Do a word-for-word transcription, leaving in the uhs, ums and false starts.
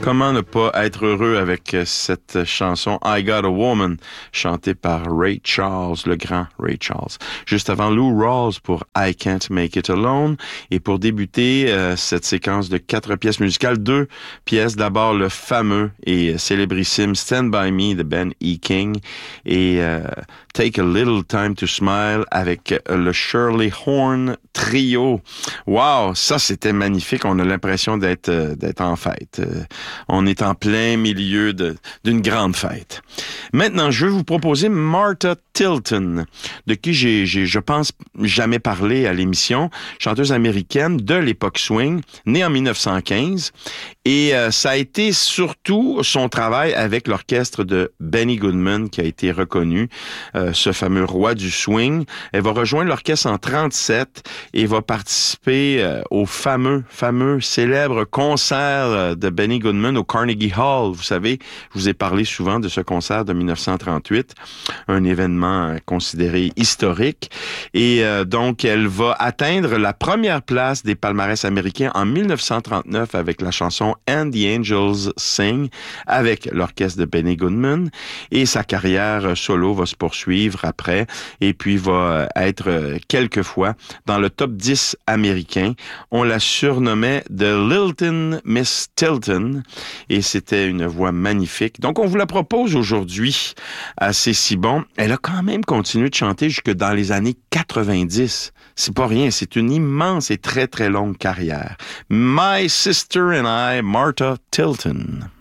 Comment ne pas être heureux avec cette chanson I Got a Woman, chantée par Ray Charles, le grand Ray Charles. Juste avant Lou Rawls pour I Can't Make It Alone. Et pour débuter euh, cette séquence de quatre pièces musicales, deux pièces. D'abord le fameux et célébrissime Stand By Me de Ben E. King et euh, Take a Little Time to Smile avec le Shirley Horn Trio. Wow, ça c'était magnifique. On a l'impression d'être euh, d'être en fête. Euh, on est en plein milieu de, d'une grande fête. Maintenant, je vais vous proposer Martha Tilton, de qui j'ai, j'ai, je pense, jamais parlé à l'émission, chanteuse américaine de l'époque swing, née en dix-neuf cent quinze. Et euh, ça a été surtout son travail avec l'orchestre de Benny Goodman qui a été reconnu, euh, ce fameux roi du swing. Elle va rejoindre l'orchestre en trente-sept et va participer euh, au fameux, fameux, célèbre concert de Benny Goodman au Carnegie Hall. Vous savez, je vous ai parlé souvent de ce concert de dix-neuf cent trente-huit, un événement euh, considéré historique. Et euh, donc, elle va atteindre la première place des palmarès américains en dix-neuf cent trente-neuf avec la chanson And the Angels Sing avec l'orchestre de Benny Goodman, et sa carrière solo va se poursuivre après et puis va être quelquefois dans le top dix américain. On la surnommait The Lilton Miss Tilton et c'était une voix magnifique. Donc on vous la propose aujourd'hui à C'est si bon. Elle a quand même continué de chanter jusque dans les années quatre-vingt-dix. C'est pas rien, c'est une immense et très très longue carrière. My Sister and I, Martha Tilton.